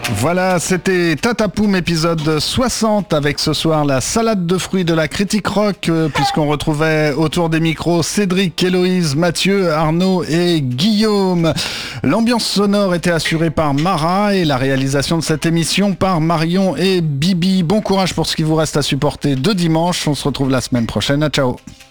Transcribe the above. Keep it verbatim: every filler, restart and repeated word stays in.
Voilà, c'était Tatapoum épisode soixante avec ce soir la salade de fruits de la critique rock euh, puisqu'on retrouvait autour des micros Cédric, Héloïse, Mathieu, Arnaud et Guillaume. L'ambiance sonore était assurée par Mara et la réalisation de cette émission par Marion et Bibi. Bon courage pour ce qui vous reste à supporter de dimanche. On se retrouve la semaine prochaine. À ciao.